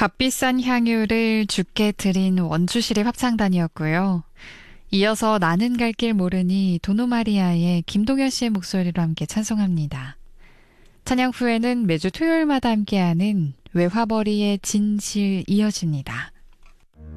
값비싼 향유를 주께 드린 원주시립 합창단이었고요. 이어서 나는 갈 길 모르니 도노마리아의 김동현 씨의 목소리로 함께 찬송합니다. 찬양 후에는 매주 토요일마다 함께하는 외화벌이의 진실 이어집니다.